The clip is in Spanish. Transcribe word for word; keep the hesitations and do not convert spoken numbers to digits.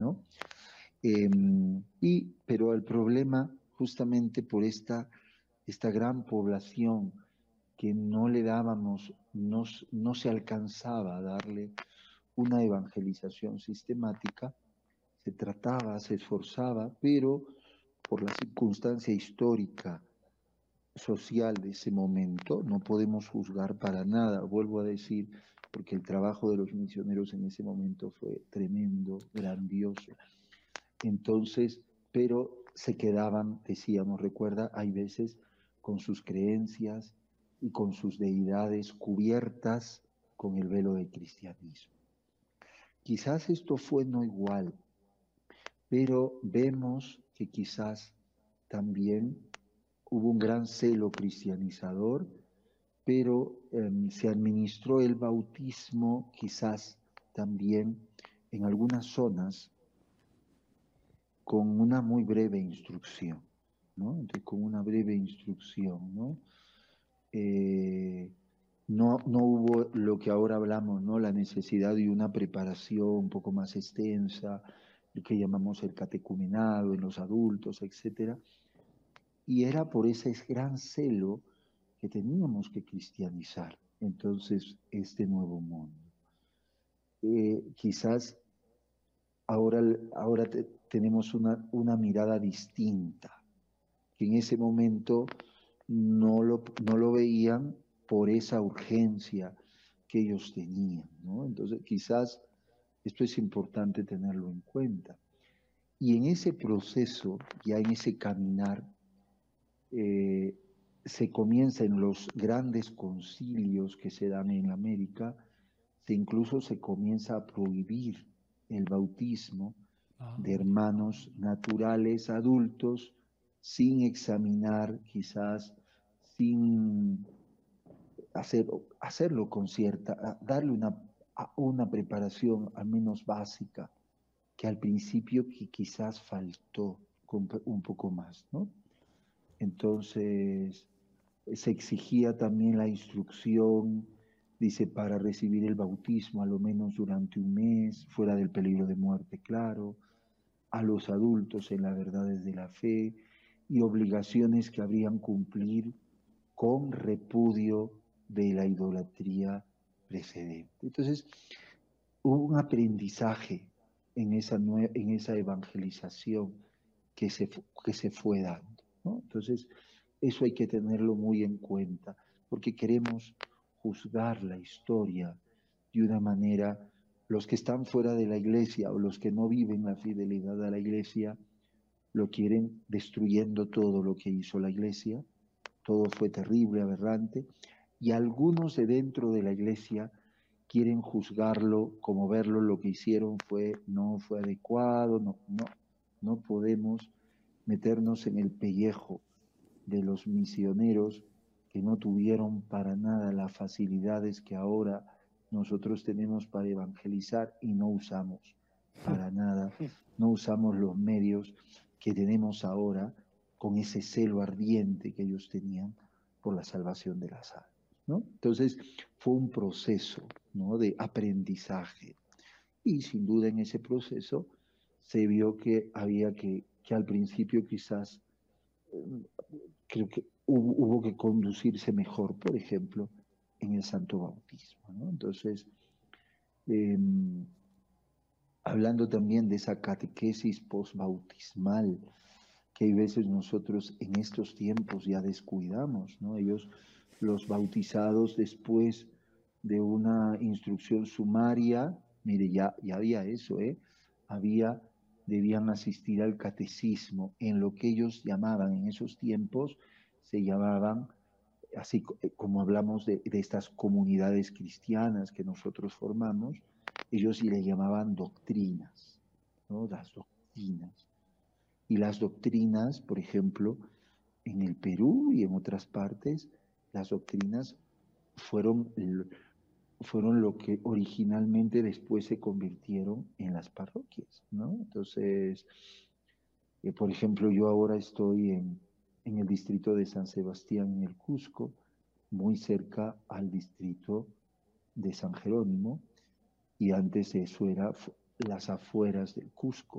¿no? Eh, y, pero el problema, justamente por esta, esta gran población que no le dábamos, no, no se alcanzaba a darle una evangelización sistemática, se trataba, se esforzaba, pero por la circunstancia histórica, social de ese momento, no podemos juzgar para nada, vuelvo a decir, porque el trabajo de los misioneros en ese momento fue tremendo, grandioso. Entonces, pero se quedaban, decíamos, recuerda, hay veces con sus creencias y con sus deidades cubiertas con el velo del cristianismo. Quizás esto fue no igual, pero vemos que quizás también hubo un gran celo cristianizador, pero eh, se administró el bautismo quizás también en algunas zonas con una muy breve instrucción, ¿no? Entonces, con una breve instrucción, ¿no? Eh, no, no hubo lo que ahora hablamos, ¿no? La necesidad de una preparación un poco más extensa, lo que llamamos el catecumenado en los adultos, etcétera. Y era por ese gran celo que teníamos que cristianizar entonces este nuevo mundo. Eh, quizás ahora, ahora te, tenemos una, una mirada distinta, que en ese momento no lo, no lo veían por esa urgencia que ellos tenían, ¿no? Entonces, quizás esto es importante tenerlo en cuenta. Y en ese proceso, ya en ese caminar, eh, se comienza en los grandes concilios que se dan en América, se incluso se comienza a prohibir el bautismo Ah, de hermanos naturales adultos sin examinar, quizás sin hacer, hacerlo con cierta, darle una, una preparación al menos básica, que al principio que quizás faltó un poco más, ¿no? Entonces, se exigía también la instrucción, dice, para recibir el bautismo, a lo menos durante un mes, fuera del peligro de muerte, claro, a los adultos en las verdades de la fe y obligaciones que habrían cumplir con repudio de la idolatría precedente. Entonces, hubo un aprendizaje en esa, nue- en esa evangelización que se, fu- que se fue dando, ¿no? Entonces, eso hay que tenerlo muy en cuenta, porque queremos juzgar la historia de una manera, los que están fuera de la iglesia o los que no viven la fidelidad a la iglesia, lo quieren destruyendo todo lo que hizo la iglesia, todo fue terrible, aberrante, y algunos de dentro de la iglesia quieren juzgarlo como verlo, lo que hicieron fue, no fue adecuado, no, no, no podemos meternos en el pellejo de los misioneros que no tuvieron para nada las facilidades que ahora nosotros tenemos para evangelizar y no usamos para nada, no usamos los medios que tenemos ahora con ese celo ardiente que ellos tenían por la salvación de las almas, ¿no? Entonces fue un proceso, ¿no? De aprendizaje y sin duda en ese proceso se vio que había que, que al principio quizás creo que hubo, hubo que conducirse mejor, por ejemplo, en el santo bautismo, ¿no? Entonces, eh, hablando también de esa catequesis postbautismal, que hay veces nosotros en estos tiempos ya descuidamos, ¿no? Ellos, los bautizados después de una instrucción sumaria, mire, ya, ya había eso, ¿eh? Había, debían asistir al catecismo en lo que ellos llamaban en esos tiempos, se llamaban, así como hablamos de, de estas comunidades cristianas que nosotros formamos, ellos le llamaban doctrinas, ¿no? Las doctrinas. Y las doctrinas, por ejemplo, en el Perú y en otras partes, las doctrinas fueron, fueron lo que originalmente después se convirtieron en las parroquias, ¿no? Entonces, eh, por ejemplo, yo ahora estoy en, en el distrito de San Sebastián, en el Cusco, muy cerca al distrito de San Jerónimo, y antes eso era las afueras del Cusco.